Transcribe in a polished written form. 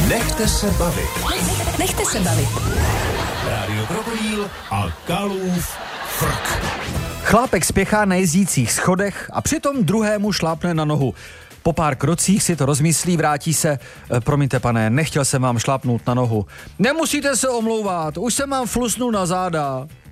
Nechte se bavit. Nechte se bavit. Rádio Krokodýl a Kalův frk. Chlápek spěchá na jezdících schodech a přitom druhému šlápne na nohu. Po pár krocích si to rozmyslí, vrátí se. Promiňte, pane, nechtěl jsem vám šlápnout na nohu. Nemusíte se omlouvat, už jsem vám flusnul na záda.